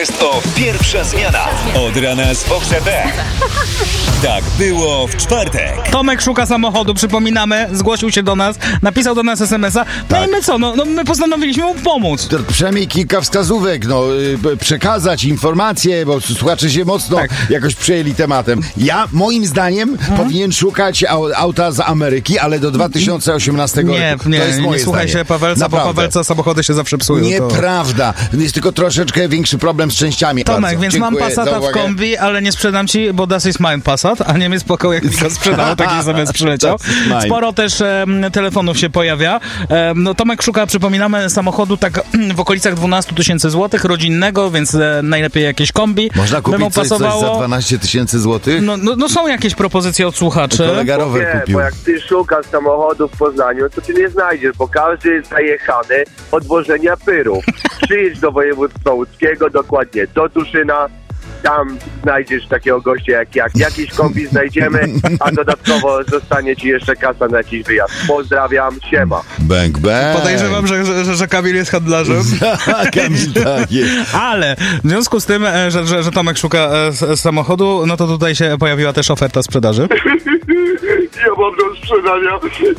Jest to pierwsza zmiana. Od rana z Fox FM. Tak było w czwartek. Tomek szuka samochodu, przypominamy, zgłosił się do nas, napisał do nas SMS-a. No Tak. i my co? No my postanowiliśmy mu pomóc. To przynajmniej kilka wskazówek, przekazać informacje, bo słuchacze się mocno jakoś przejęli tematem. Ja, moim zdaniem, powinien szukać auta z Ameryki, ale do 2018 roku. Nie, to jest moje słuchaj zdanie. się Pawelca, Naprawdę. bo Pawelca samochody się zawsze psują. Nieprawda. Jest tylko troszeczkę większy problem z częściami. Tomek, Bardzo. więc Dziękuję mam za Passata w uwagę. kombi, ale nie sprzedam ci, bo das ist mein Passat, a nie mnie spokojnie, jak mi go sprzedał, taki SMS przyleciał. Sporo też telefonów się pojawia. Tomek szuka, przypominamy, samochodu tak w okolicach 12 000 złotych, rodzinnego, więc najlepiej jakieś kombi. Można by kupić mu coś za pasowało. 12 000 złotych? No są jakieś propozycje od słuchaczy. Kolega rower Nie, kupił. bo jak ty szukasz samochodu w Poznaniu, to ty nie znajdziesz, bo każdy jest zajechany od wożenia pyrów. Przyjedź do województwa łódzkiego, dokładnie do Tuszyna, tam znajdziesz takiego gościa jak jakiś kombi znajdziemy, a dodatkowo zostanie ci jeszcze kasa na jakiś wyjazd. Pozdrawiam, siema. Bang, bang. Podejrzewam, że Kamil jest handlarzem. Kamil, tak jest. Ale w związku z tym, że Tomek szuka samochodu, no to tutaj się pojawiła też oferta sprzedaży. Ja mam do sprzedania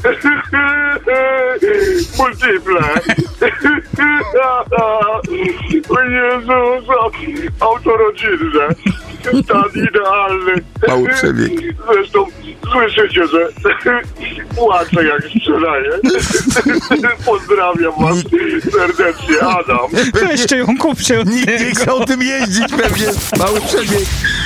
multiple. O Jezus, auto rodzinne. Stan idealny. Mały przebieg. Zresztą słyszycie, że płaczę jak sprzedaję. Pozdrawiam was serdecznie, Adam. Weźcie ją, kupcie ją. Nikt nie chciał tym jeździć pewnie. Mały przebieg.